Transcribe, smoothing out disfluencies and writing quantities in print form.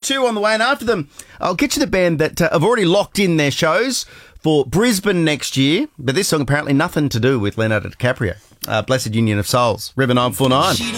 U2 on the way, and after them, I'll get you the band that have already locked in their shows for Brisbane next year, but this song apparently nothing to do with Leonardo DiCaprio. Blessed Union of Souls, River 949.